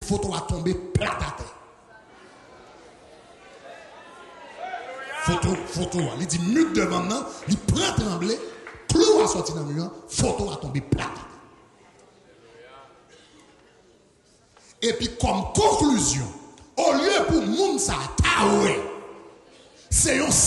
photo a tombé plat à terre. Photo, il dit mute devant nous, il prend tremblé, clou a sorti dans le mur, photo a tombé plat à terre. Et puis comme conclusion, au lieu pour moun sa taoué, c'est un